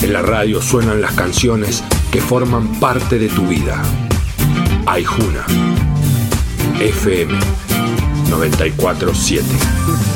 En la radio suenan las canciones que forman parte de tu vida. Aijuna, FM 94.7.